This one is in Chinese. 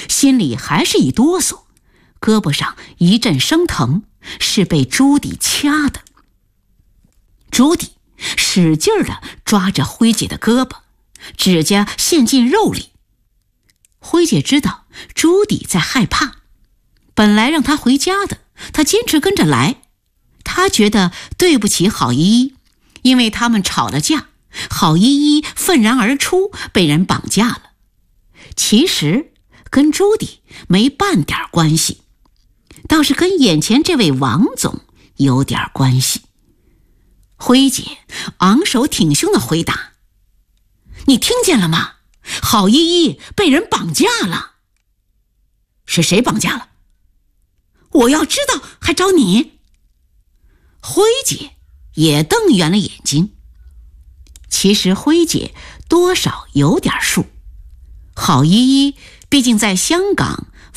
心里还是一哆嗦，胳膊上一阵生疼，是被朱迪掐的。朱迪使劲地抓着辉姐的胳膊，指甲陷进肉里。辉姐知道朱迪在害怕，本来让他回家的，他坚持跟着来。他觉得对不起郝依依，因为他们吵了架，郝依依愤然而出，被人绑架了。其实跟朱迪没半点关系，倒是跟眼前这位王总有点关系。辉姐昂首挺胸地回答：你听见了吗？郝依依被人绑架了。是谁绑架了？我要知道还找你。辉姐也瞪圆了眼睛。其实辉姐多少有点数，郝依依毕竟在香港